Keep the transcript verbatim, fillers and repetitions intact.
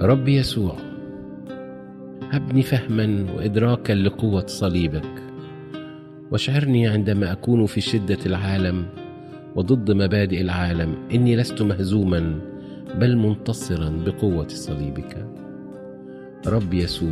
رب يسوع، هبني فهما وإدراكا لقوة صليبك، واشعرني عندما أكون في شدة العالم وضد مبادئ العالم إني لست مهزوما بل منتصرا بقوة صليبك. رب يسوع،